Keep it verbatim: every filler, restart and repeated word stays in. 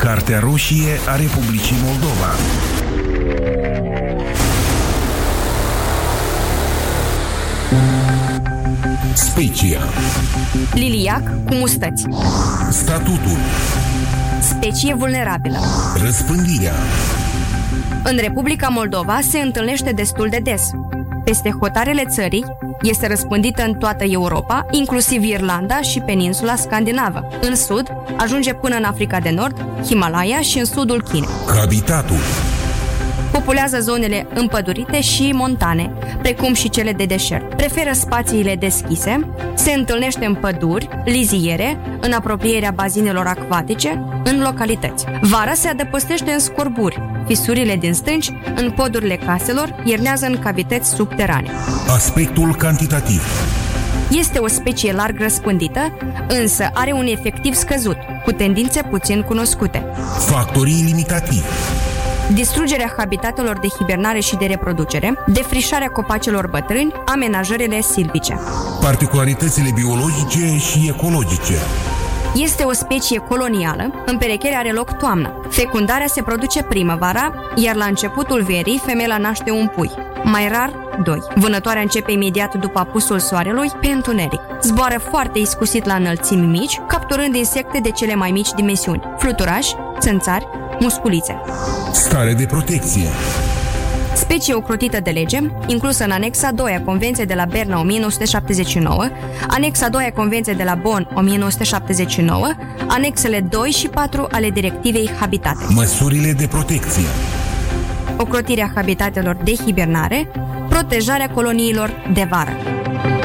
Cartea roșie a Republicii Moldova. Specia. Liliac cu mustăți. Statutul. Specie vulnerabilă. Răspândirea. În Republica Moldova se întâlnește destul de des. Peste hotarele țării este răspândită în toată Europa, inclusiv Irlanda și peninsula scandinavă. În sud, ajunge până în Africa de Nord, Himalaya și în sudul Chinei. Habitatul. Populează zonele împădurite și montane, precum și cele de deșert. Preferă spațiile deschise, se întâlnește în păduri, liziere, în apropierea bazinelor acvatice, în localități. Vara se adăpostește în scorburi, fisurile din stânci, în podurile caselor, iernează în cavități subterane. Aspectul cantitativ. Este o specie larg răspândită, însă are un efectiv scăzut, cu tendințe puțin cunoscute. Factorii limitativi. Distrugerea habitatelor de hibernare și de reproducere, defrișarea copacelor bătrâni, amenajările silvice. Particularitățile biologice și ecologice. Este o specie colonială, împerecherea are loc toamna. Fecundarea se produce primăvara, iar la începutul verii femeia naște un pui, mai rar doi. Vânătoarea începe imediat după apusul soarelui pe întuneric. Zboară foarte iscusit la înălțimi mici, capturând insecte de cele mai mici dimensiuni, fluturași, țânțari, musculițe. Stare de protecție. Specie ocrotită de lege, inclusă în anexa doi a Convenției de la Berna o mie nouă sute șaptezeci și nouă, anexa doi a Convenției de la Bonn o mie nouă sute șaptezeci și nouă, anexele doi și patru ale Directivei Habitate. Măsurile de protecție. Ocrotirea habitatelor de hibernare, protejarea coloniilor de vară.